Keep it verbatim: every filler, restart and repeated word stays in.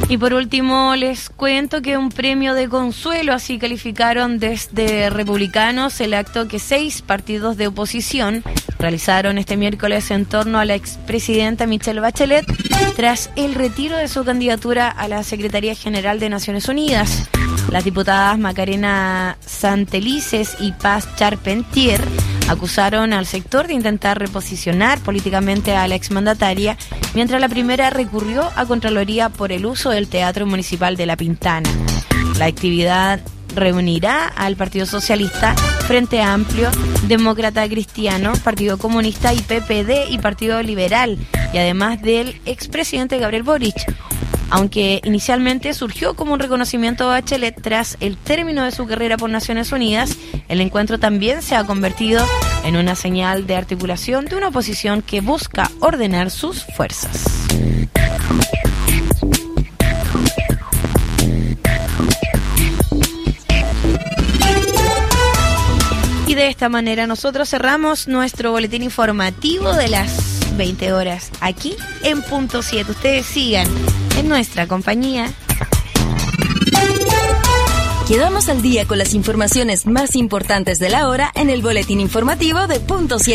Y por último les cuento que un premio de consuelo, así calificaron desde Republicanos el acto que seis partidos de oposición realizaron este miércoles en torno a la expresidenta Michelle Bachelet tras el retiro de su candidatura a la Secretaría General de Naciones Unidas. Las diputadas Macarena Santelices y Paz Charpentier acusaron al sector de intentar reposicionar políticamente a la exmandataria, mientras la primera recurrió a Contraloría por el uso del Teatro Municipal de La Pintana. La actividad reunirá al Partido Socialista, Frente Amplio, Demócrata Cristiano, Partido Comunista y P P D y Partido Liberal, y además del expresidente Gabriel Boric. Aunque inicialmente surgió como un reconocimiento a Bachelet tras el término de su carrera por Naciones Unidas, el encuentro también se ha convertido en una señal de articulación de una oposición que busca ordenar sus fuerzas. Y de esta manera nosotros cerramos nuestro boletín informativo de las veinte horas aquí en Punto siete. Ustedes sigan en nuestra compañía. Quedamos al día con las informaciones más importantes de la hora en el boletín informativo de Punto siete.